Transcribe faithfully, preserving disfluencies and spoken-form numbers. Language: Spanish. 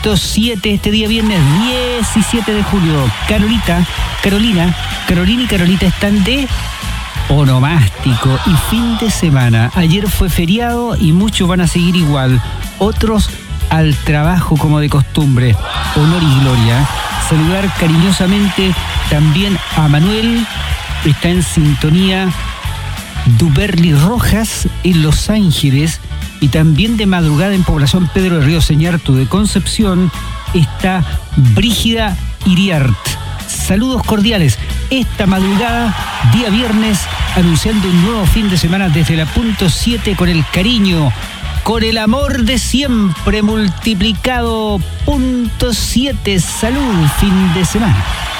punto siete este día viernes diecisiete de julio. Carolita, Carolina, Carolina y Carolita están de onomástico y fin de semana. Ayer fue feriado y muchos van a seguir igual. Otros al trabajo como de costumbre. Honor y gloria. Saludar cariñosamente también a Manuel. Está en sintonía Duberly Rojas en Los Ángeles. Y también de madrugada en Población Pedro de Río Señartu de Concepción está Brígida Iriart. Saludos cordiales. Esta madrugada, día viernes, anunciando un nuevo fin de semana desde la punto siete con el cariño, con el amor de siempre multiplicado. Punto siete, salud, fin de semana.